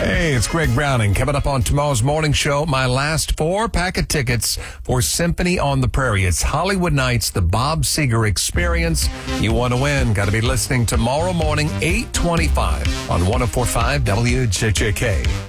Hey, it's Greg Browning. Coming up on tomorrow's morning show, my last 4-pack of tickets for Symphony on the Prairie. It's Hollywood Nights, the Bob Seger Experience. You want to win. Got to be listening tomorrow morning, 8:25 on 104.5 WJJK.